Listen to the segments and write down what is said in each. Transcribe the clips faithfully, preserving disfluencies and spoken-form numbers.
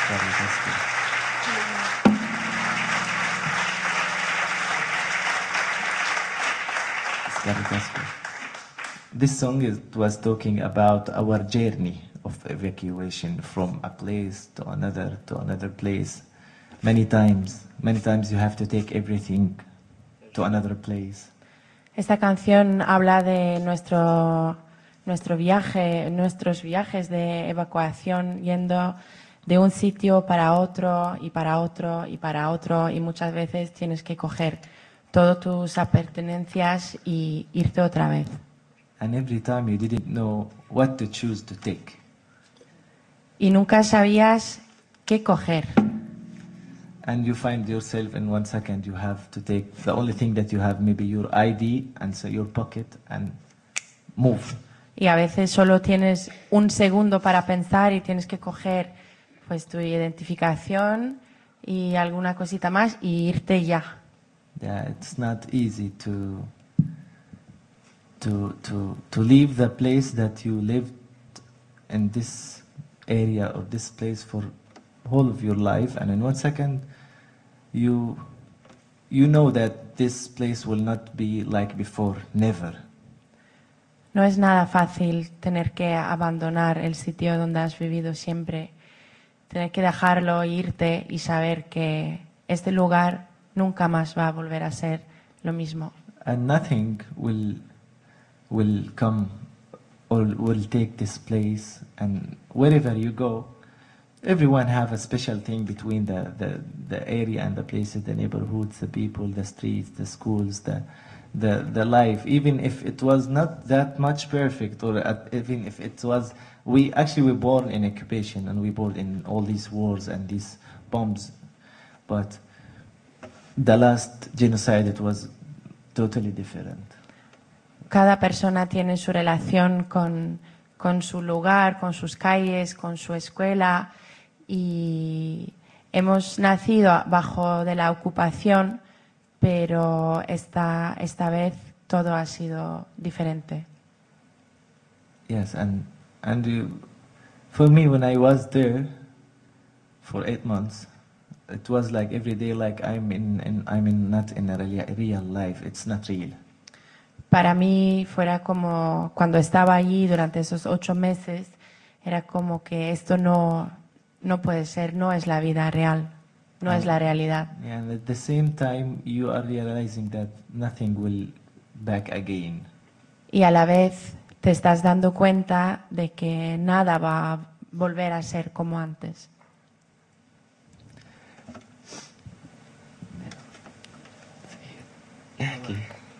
Sorry, that's good. Sorry, that's good. This song is, was talking about our journey of evacuation from a place to another to another place. Many times, many times you have to take everything to another place. Esta canción habla de nuestro, nuestro viaje, nuestros viajes de evacuación yendo de un sitio para otro y para otro y para otro, y muchas veces tienes que coger todas tus pertenencias y irte otra vez. And every time you didn't know what to choose to take. Y nunca sabías qué coger. And you find yourself in one second you have to take the only thing that you have, maybe your I D and so your pocket, and move. Y a veces solo tienes un segundo para pensar y tienes que coger pues tu identificación y alguna cosita más y irte ya. Yeah, it's not easy to to to to leave the place that you lived in this area or this place for whole of your life, and in one second you you know that this place will not be like before, never. No es nada fácil tener que abandonar el sitio donde has vivido siempre, tener que dejarlo, irte y saber que este lugar nunca más va a volver a ser lo mismo. And nothing will will come or will take this place, and wherever you go, everyone have a special thing between the, the, the area and the places, the neighborhoods, the people, the streets, the schools, the the the life. Even if it was not that much perfect, or at, even if it was, we actually were born in occupation and we born in all these wars and these bombs, but the last genocide, it was totally different. Cada persona tiene su relación con, con su lugar, con sus calles, con su escuela, y hemos nacido bajo de la ocupación, pero esta, esta vez todo ha sido diferente. Yes, and and you, for me, when I was there for eight months, it was like every day, like I'm in, in I'm in not in a real, real life. It's not real. Para mí fuera como cuando estaba allí durante esos ocho meses, era como que esto no, no puede ser, no es la vida real, no um, es la realidad. Yeah, and at the same time you are realizing that nothing will back again. Y a la vez te estás dando cuenta de que nada va a volver a ser como antes. Aquí.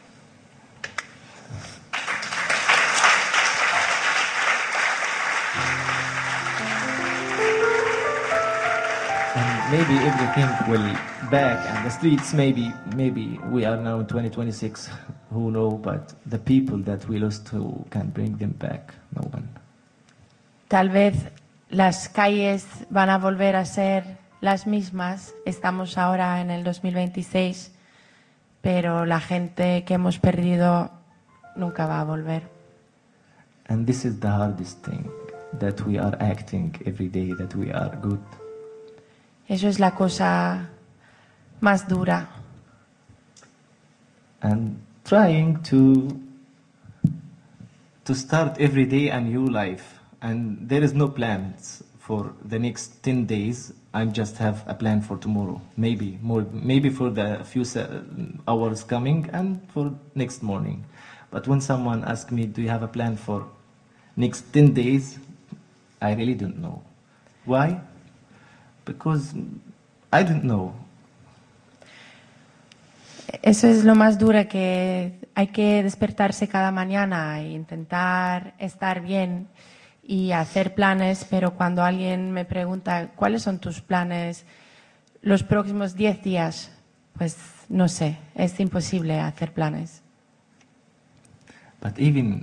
And maybe everything will back, and the streets, maybe maybe we are now in twenty twenty-six, who know, but the people that we lost, who can bring them back? No one. Tal vez las calles van a volver a ser las mismas, estamos ahora en el dos mil veintiséis, pero la gente que hemos perdido nunca va a volver. And this is the hardest thing, that we are acting every day that we are good. Eso es la cosa más dura. And trying to to start every day a new life, and there is no plans for the next ten days. I just have a plan for tomorrow, maybe more, maybe for the few hours coming and for next morning. But when someone asks me, do you have a plan for next ten days? I really don't know. Why? Because I don't know. Eso es lo más duro, que hay que despertarse cada mañana e intentar estar bien y hacer planes, pero cuando alguien me pregunta cuáles son tus planes los próximos diez días, pues no sé, es imposible hacer planes. But even,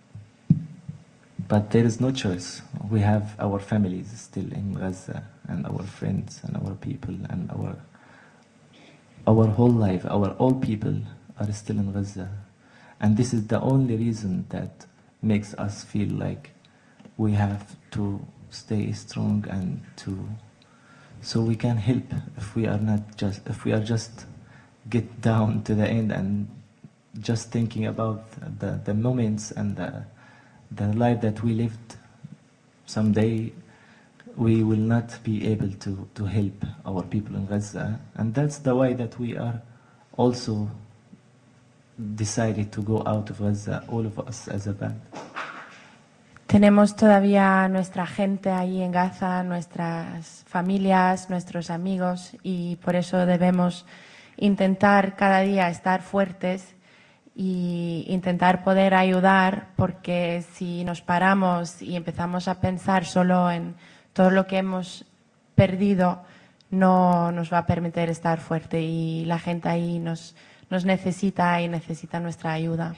but there is no choice. We have our families still in Gaza, and our friends, and our people, and our our whole life, our all people are still in Gaza, and this is the only reason that makes us feel like we have to stay strong and to so we can help if we are not just if we are just get down to the end and just thinking about the, the moments and the the life that we lived. Someday we will not be able to, to help our people in Gaza, and that's the way that we are also decided to go out of Gaza, all of us as a band. Tenemos todavía nuestra gente ahí en Gaza, nuestras familias, nuestros amigos, y por eso debemos intentar cada día estar fuertes y intentar poder ayudar, porque si nos paramos y empezamos a pensar solo en todo lo que hemos perdido, no nos va a permitir estar fuerte, y la gente ahí nos, nos necesita y necesita nuestra ayuda.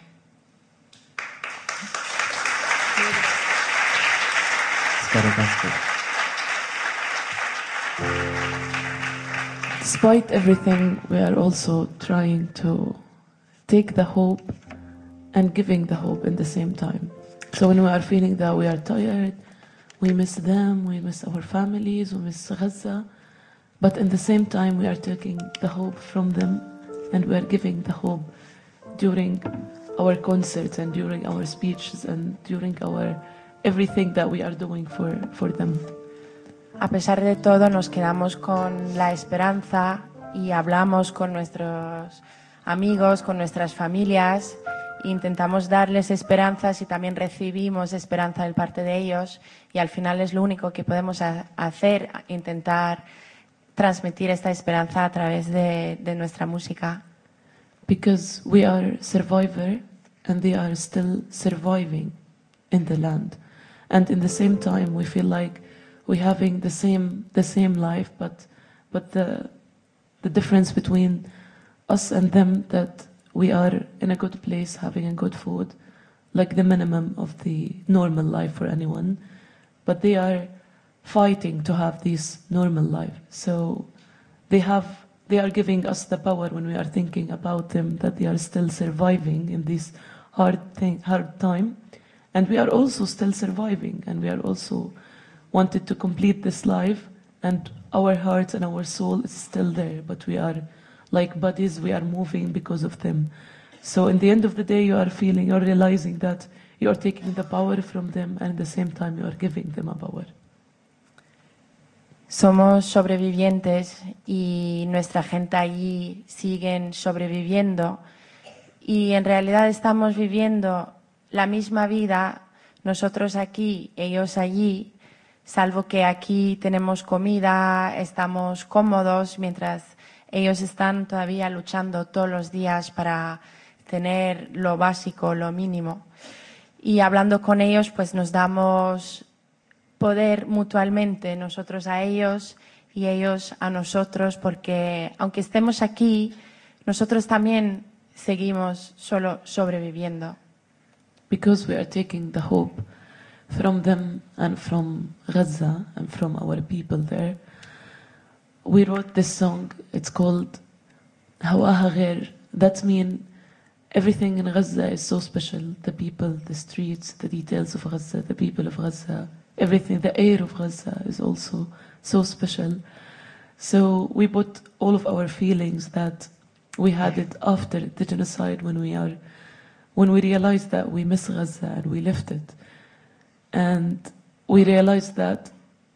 Despite everything, we are also trying to take the hope and giving the hope in the same time. So when we are feeling that we are tired, we miss them, we miss our families, we miss Gaza, but in the same time we are taking the hope from them and we are giving the hope during our concerts and during our speeches and during our everything that we are doing for, for them. A pesar de todo, nos quedamos con la esperanza y hablamos con nuestros amigos, con nuestras familias, e intentamos darles esperanzas y también recibimos esperanza de parte de ellos, y al final es lo único que podemos ha- hacer, intentar transmitir esta esperanza a través de, de nuestra música. Because we are survivor and they are still surviving in the land. And in the same time we feel like we're having the same the same life, but but the the difference between us and them, that we are in a good place having a good food, like the minimum of the normal life for anyone, but they are fighting to have this normal life. So they have they are giving us the power when we are thinking about them, that they are still surviving in this hard thing hard time, and we are also still surviving, and we are also wanted to complete this life, and our heart and our soul is still there, but we are like bodies, we are moving because of them. So in the end of the day, you are feeling, you're realizing that you are taking the power from them, and at the same time you are giving them a power. Somos sobrevivientes y nuestra gente allí siguen sobreviviendo, y en realidad estamos viviendo la misma vida, nosotros aquí, ellos allí, salvo que aquí tenemos comida, estamos cómodos, mientras ellos están todavía luchando todos los días para tener lo básico, lo mínimo. Y hablando con ellos, pues nos damos poder mutuamente, nosotros a ellos y ellos a nosotros, porque aunque estemos aquí, nosotros también seguimos solo sobreviviendo. Because we are taking the hope from them and from Gaza and from our people there, we wrote this song. It's called Hawaha Ghair. That means everything in Gaza is so special. The people, the streets, the details of Gaza, the people of Gaza, everything, the air of Gaza is also so special. So we put all of our feelings that we had it after the genocide, when we are, when we realized that we miss Gaza and we left it. And we realized that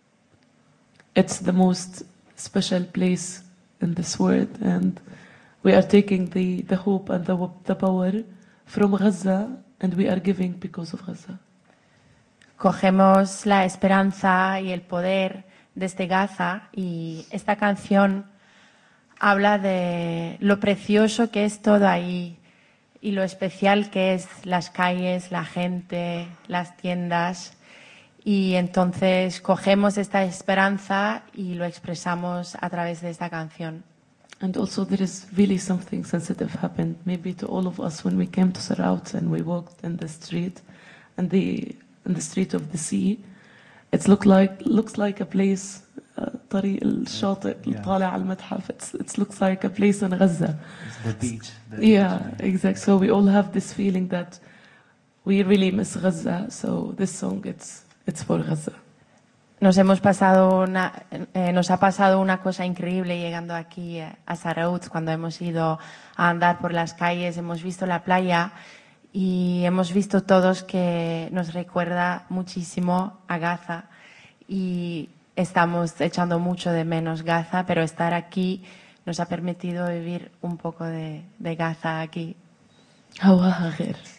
it's the most special place in this world, and we are taking the, the hope and the, the power from Gaza, and we are giving because of Gaza. Cogemos la esperanza y el poder desde Gaza, y esta canción habla de lo precioso que es todo ahí y lo especial que es las calles, la gente, las tiendas, y entonces cogemos esta esperanza y lo expresamos a través de esta canción. And also there is really something sensitive happened, maybe to all of us, when we came to Saraut and we walked in the street, and the in the street of the sea. It look like looks like a place, طريق الشاطئ الطالع على المتحف. It's it looks like a place in Gaza. It's the beach. The Yeah, beach. exactly. So we all have this feeling that we really miss Gaza. So this song, it's it's for Gaza. nos hemos pasado una, eh, nos ha pasado una cosa increíble llegando aquí eh, a Zarautz, cuando hemos ido a andar por las calles, hemos visto la playa y hemos visto todos que nos recuerda muchísimo a Gaza y estamos echando mucho de menos Gaza, pero estar aquí nos ha permitido vivir un poco de, de Gaza aquí. هواها غير